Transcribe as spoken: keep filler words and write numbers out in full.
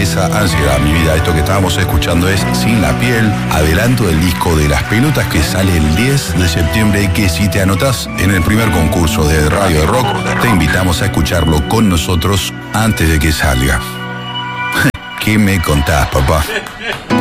esa ansiedad, mi vida. Esto que estábamos escuchando es Sin la Piel, adelanto del disco de Las Pelotas que sale el diez de septiembre y que si te anotás en el primer concurso de Radio de Rock, te invitamos a escucharlo con nosotros antes de que salga. ¿Qué me contás, papá?